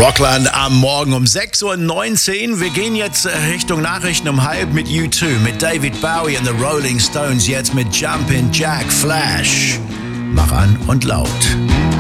Rockland am Morgen um 6:19 Uhr. Wir gehen jetzt Richtung Nachrichten um 1:30 mit U2, mit David Bowie und the Rolling Stones, jetzt mit Jumpin' Jack Flash. Mach an und laut.